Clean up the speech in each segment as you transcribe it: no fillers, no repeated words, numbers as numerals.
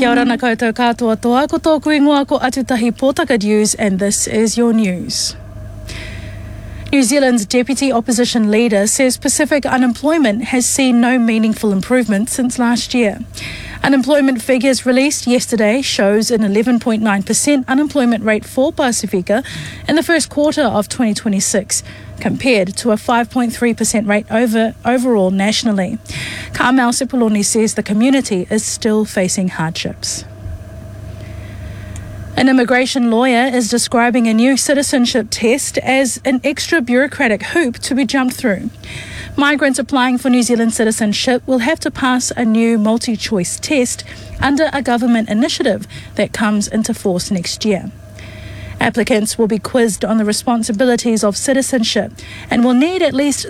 Kia ora na koutou katoa toa, ko tōku ingoa ko Atutahi Pōtaka News, and this is your news. New Zealand's Deputy Opposition Leader says Pacific unemployment has seen no meaningful improvement since last year. Unemployment figures released yesterday shows an 11.9% unemployment rate for Pasifika in the first quarter of 2026, compared to a 5.3% rate overall nationally. Kamau Sepuloni says the community is still facing hardships. An immigration lawyer is describing a new citizenship test as an extra bureaucratic hoop to be jumped through. Migrants applying for New Zealand citizenship will have to pass a new multi-choice test under a government initiative that comes into force next year. Applicants will be quizzed on the responsibilities of citizenship and will need at least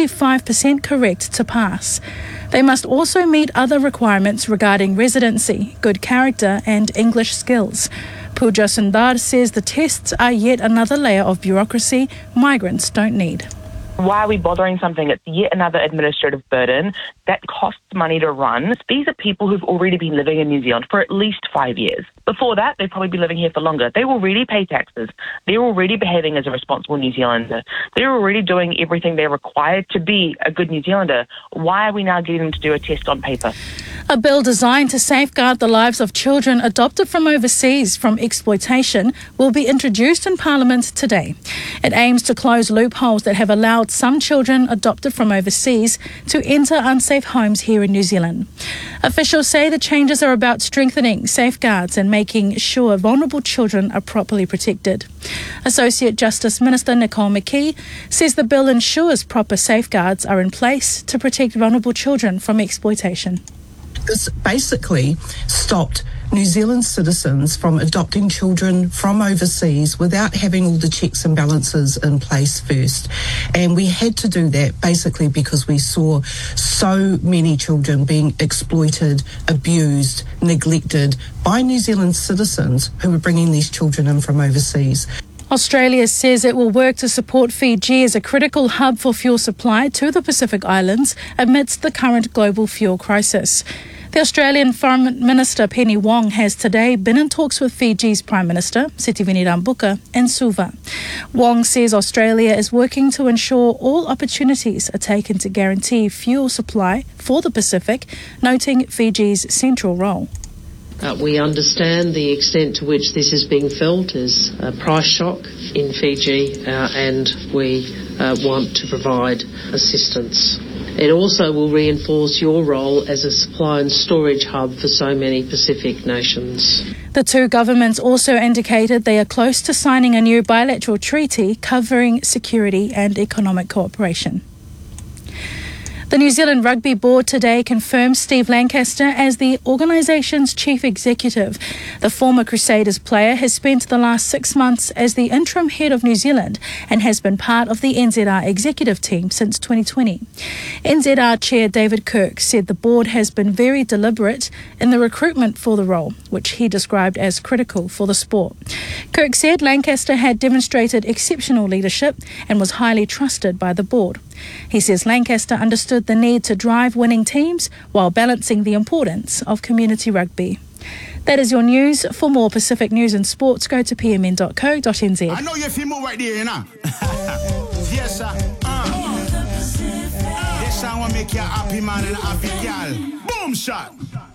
75% correct to pass. They must also meet other requirements regarding residency, good character and English skills. Pooja Sundar says the tests are yet another layer of bureaucracy migrants don't need. Why are we bothering something? It's yet another administrative burden that costs money to run. These are people who've already been living in New Zealand for at least 5 years. Before that, they've probably been living here for longer. They already pay taxes. They're already behaving as a responsible New Zealander. They're already doing everything they're required to be a good New Zealander. Why are we now getting them to do a test on paper? A bill designed to safeguard the lives of children adopted from overseas from exploitation will be introduced in Parliament today. It aims to close loopholes that have allowed some children adopted from overseas to enter unsafe homes here in New Zealand. Officials say the changes are about strengthening safeguards and making sure vulnerable children are properly protected. Associate Justice Minister Nicole McKee says the bill ensures proper safeguards are in place to protect vulnerable children from exploitation. This basically stopped New Zealand citizens from adopting children from overseas without having all the checks and balances in place first. And we had to do that basically because we saw so many children being exploited, abused, neglected by New Zealand citizens who were bringing these children in from overseas. Australia says it will work to support Fiji as a critical hub for fuel supply to the Pacific Islands amidst the current global fuel crisis. The Australian Foreign Minister Penny Wong has today been in talks with Fiji's Prime Minister Sitiveni Rabuka in Suva. Wong says Australia is working to ensure all opportunities are taken to guarantee fuel supply for the Pacific, noting Fiji's central role. We understand the extent to which this is being felt as a price shock in Fiji, and we want to provide assistance. It also will reinforce your role as a supply and storage hub for so many Pacific nations. The two governments also indicated they are close to signing a new bilateral treaty covering security and economic cooperation. The New Zealand Rugby Board today confirmed Steve Lancaster as the organisation's chief executive. The former Crusaders player has spent the last 6 months as the interim head of New Zealand and has been part of the NZR executive team since 2020. NZR Chair David Kirk said the board has been very deliberate in the recruitment for the role, which he described as critical for the sport. Kirk said Lancaster had demonstrated exceptional leadership and was highly trusted by the board. He says Lancaster understood the need to drive winning teams while balancing the importance of community rugby. That is your news. For more Pacific news and sports, go to pmn.co.nz. I know you feel more right there, you know. Yes, sir. This I want to make you a happy man and a happy girl. Boom shot.